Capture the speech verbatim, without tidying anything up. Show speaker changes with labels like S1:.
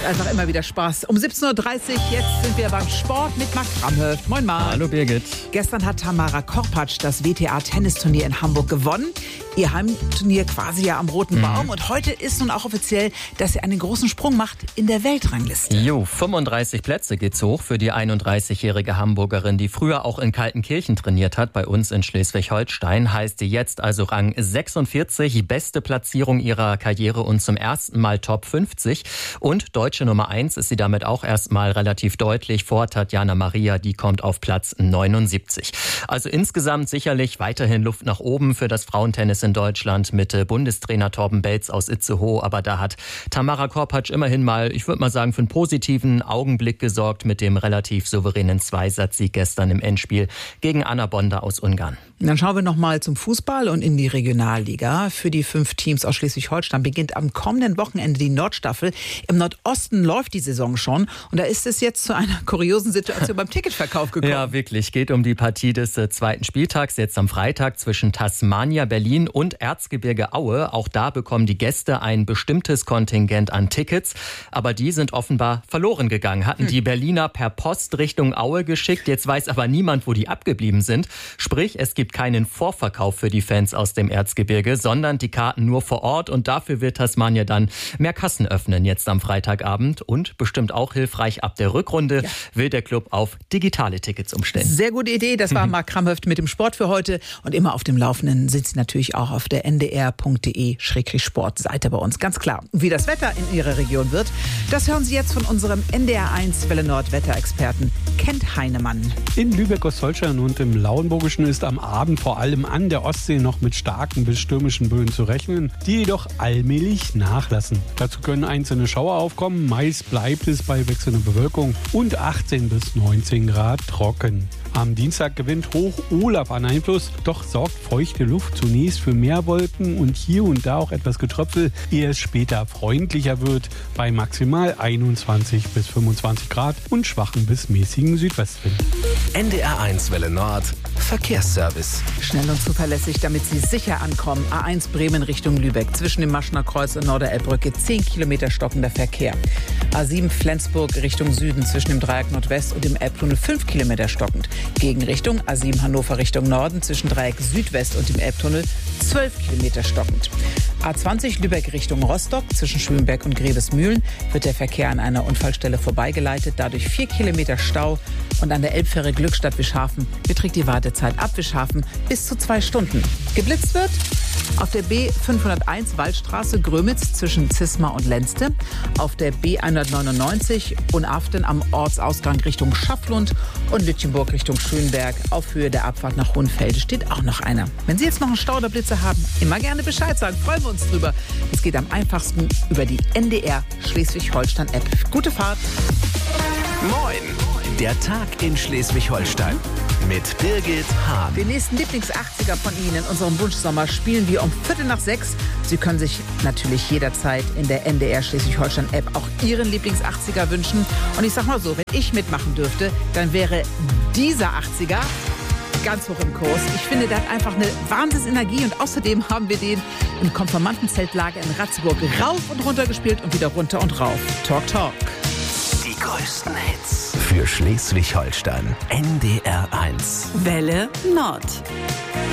S1: Macht einfach immer wieder Spaß. Um siebzehn Uhr dreißig, jetzt sind wir beim Sport mit Marc Kramhöft. Moin Marc.
S2: Hallo Birgit.
S1: Gestern hat Tamara Korpatsch das W T A-Tennisturnier in Hamburg gewonnen. Ihr Heimturnier quasi ja am Roten Baum. Mhm. Und heute ist nun auch offiziell, dass sie einen großen Sprung macht in der Weltrangliste.
S2: Jo, fünfunddreißig Plätze geht's hoch für die einunddreißigjährige Hamburgerin, die früher auch in Kaltenkirchen trainiert hat, bei uns in Schleswig-Holstein. Heißt sie jetzt also Rang sechsundvierzig, beste Platzierung ihrer Karriere und zum ersten Mal Top fünfzig. Und deutsche Nummer eins ist sie damit auch erstmal relativ deutlich vor Tatjana Maria, die kommt auf Platz neunundsiebzig. Also insgesamt sicherlich weiterhin Luft nach oben für das Frauentennis in Deutschland mit Bundestrainer Torben Belz aus Itzehoe. Aber da hat Tamara Korpatsch immerhin mal, ich würde mal sagen, für einen positiven Augenblick gesorgt mit dem relativ souveränen Zweisatzsieg gestern im Endspiel gegen Anna Bonda aus Ungarn.
S1: Dann schauen wir noch mal zum Fußball und in die Regionalliga. Für die fünf Teams aus Schleswig-Holstein beginnt am kommenden Wochenende die Nordstaffel. Im Nordosten läuft die Saison schon und da ist es jetzt zu einer kuriosen Situation beim Ticketverkauf gekommen.
S2: Ja, wirklich. Geht um die Partie des äh, zweiten Spieltags, jetzt am Freitag zwischen Tasmania Berlin und Erzgebirge Aue. Auch da bekommen die Gäste ein bestimmtes Kontingent an Tickets, aber die sind offenbar verloren gegangen. Hatten hm. die Berliner per Post Richtung Aue geschickt, jetzt weiß aber niemand, wo die abgeblieben sind. Sprich, es gibt keinen Vorverkauf für die Fans aus dem Erzgebirge, sondern die Karten nur vor Ort und dafür wird Tasmania dann mehr Kassen öffnen jetzt am Freitagabend und bestimmt auch hilfreich ab der Rückrunde ja. will der Club auf digitale Tickets umstellen.
S1: Sehr gute Idee, das war Marc Kramhöft mit dem Sport für heute und immer auf dem Laufenden sind Sie natürlich auch auf der n d r punkt d e Schrägstrich sport Seite bei uns, ganz klar. Wie das Wetter in Ihrer Region wird, das hören Sie jetzt von unserem N D R eins Welle Nord Wetterexperten Kent Heinemann.
S3: In Lübeck-Ostholstein und im Lauenburgischen ist am Abend vor allem an der Ostsee noch mit starken bis stürmischen Böen zu rechnen, die jedoch allmählich nachlassen. Dazu können einzelne Schauer aufkommen, meist bleibt es bei wechselnder Bewölkung und achtzehn bis neunzehn Grad trocken. Am Dienstag gewinnt Hoch Olaf an Einfluss, doch sorgt feuchte Luft zunächst für mehr Wolken und hier und da auch etwas Getröpfel, ehe es später freundlicher wird bei maximal einundzwanzig bis fünfundzwanzig Grad und schwachen bis mäßigen Südwestwind.
S4: N D R eins Welle Nord Verkehrsservice.
S1: Schnell und zuverlässig, damit Sie sicher ankommen. A eins Bremen Richtung Lübeck. Zwischen dem Maschner Kreuz und Norderelbbrücke zehn Kilometer stockender Verkehr. A sieben Flensburg Richtung Süden zwischen dem Dreieck Nordwest und dem Elbtunnel fünf Kilometer stockend. Gegenrichtung A sieben Hannover Richtung Norden zwischen Dreieck Südwest und dem Elbtunnel zwölf Kilometer stockend. A zwanzig Lübeck Richtung Rostock zwischen Schönberg und Grevesmühlen wird der Verkehr an einer Unfallstelle vorbeigeleitet. Dadurch vier Kilometer Stau. Und an der Elbfähre Glückstadt-Wischhafen beträgt die Wartezeit ab Wischhafen bis zu zwei Stunden. Geblitzt wird auf der B fünfhunderteins Waldstraße Grömitz zwischen Zismar und Lenzte, auf der B hundertneunundneunzig Unaften am Ortsausgang Richtung Schafflund und Lütchenburg Richtung Schönberg auf Höhe der Abfahrt nach Hohenfelde steht auch noch einer. Wenn Sie jetzt noch einen Stau oder Blitze haben, immer gerne Bescheid sagen, freuen wir uns drüber. Es geht am einfachsten über die N D R Schleswig-Holstein-App. Gute Fahrt!
S4: Moin! Der Tag in Schleswig-Holstein mit Birgit Hahn.
S1: Den nächsten Lieblings-achtziger von Ihnen in unserem Wunschsommer spielen wir um Viertel nach sechs. Sie können sich natürlich jederzeit in der N D R Schleswig-Holstein-App auch Ihren Lieblings-achtziger wünschen. Und ich sag mal so, wenn ich mitmachen dürfte, dann wäre dieser achtziger ganz hoch im Kurs. Ich finde, der hat einfach eine Wahnsinnsenergie und außerdem haben wir den im Konfirmandenzeltlager in Ratzeburg rauf und runter gespielt und wieder runter und rauf. Talk, talk.
S4: Die größten Hits für Schleswig-Holstein. N D R eins.
S5: Welle Nord.